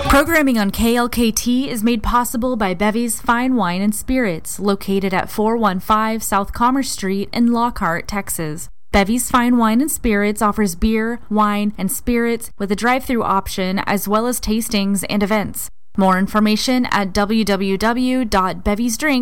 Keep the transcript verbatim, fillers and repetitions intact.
Programming on K L K T is made possible by Bevy's Fine Wine and Spirits, located at four one five South Commerce Street in Lockhart, Texas. Bevy's Fine Wine and Spirits offers beer, wine, and spirits with a drive-thru option as well as tastings and events. More information at w w w dot bevys drink